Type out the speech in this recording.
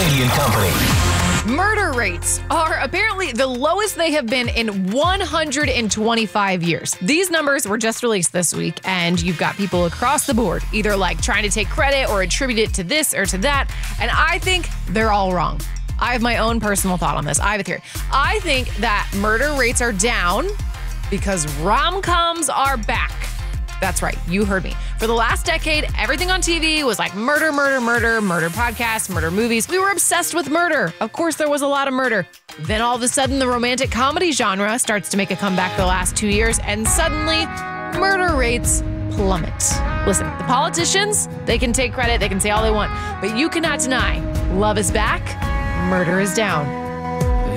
Media Company. Murder rates are apparently the lowest they have been in 125 years. These numbers were just released this week, and you've got people across the board either like trying to take credit or attribute it to this or to that. And I think they're all wrong. I have my own personal thought on this. I have a theory. I think that murder rates are down because rom-coms are back. That's right. You heard me. For the last decade, everything on TV was like murder podcasts, murder movies. We were obsessed with murder. Of course, there was a lot of murder. Then all of a sudden, the romantic comedy genre starts to make a comeback the last 2 years, and suddenly murder rates plummet. Listen, the politicians, they can take credit, they can say all they want, but you cannot deny love is back, murder is down.